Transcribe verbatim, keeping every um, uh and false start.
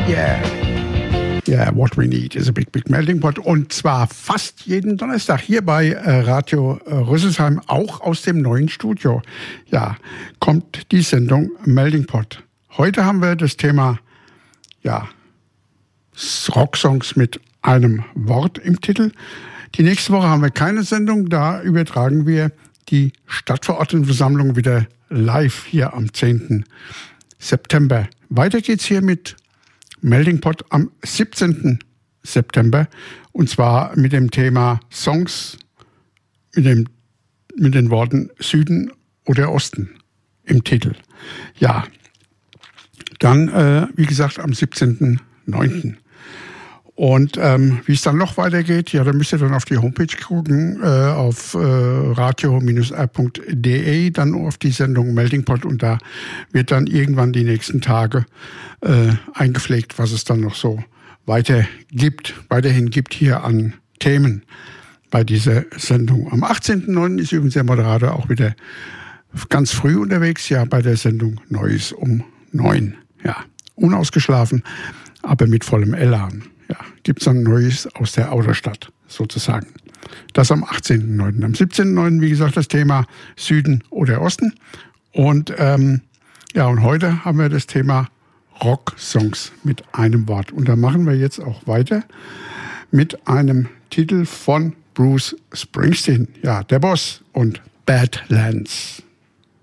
Yeah. Yeah, what we need is a big, big melting pot. Und zwar fast jeden Donnerstag hier bei äh, Radio äh, Rüsselsheim, auch aus dem neuen Studio. Ja, kommt die Sendung Melting Pot. Heute haben wir das Thema, ja, Rocksongs mit einem Wort im Titel. Die nächste Woche haben wir keine Sendung, da übertragen wir die Stadtverordnetenversammlung wieder live hier am zehnten September. Weiter geht's hier mit Melting Pot am siebzehnten September und zwar mit dem Thema Songs mit, dem, mit den Worten Süden oder Osten im Titel. Ja, dann, äh, wie gesagt, am siebzehnten neunten Und ähm, wie es dann noch weitergeht, ja, da müsst ihr dann auf die Homepage gucken, äh, auf äh, radio Bindestrich r Punkt d e, dann auf die Sendung Melting Pot und da wird dann irgendwann die nächsten Tage äh, eingepflegt, was es dann noch so weiter gibt, weiterhin gibt hier an Themen bei dieser Sendung. Am achtzehnten neunten ist übrigens der Moderator auch wieder ganz früh unterwegs, ja, bei der Sendung Neues um neun. Ja, unausgeschlafen, aber mit vollem Elan. Ja, gibt es dann Neues aus der Autostadt, sozusagen. Das am achtzehnten neunten Am siebzehnten neunten wie gesagt, das Thema Süden oder Osten. Und ähm, ja, und heute haben wir das Thema Rocksongs mit einem Wort. Und da machen wir jetzt auch weiter mit einem Titel von Bruce Springsteen. Ja, der Boss und Badlands.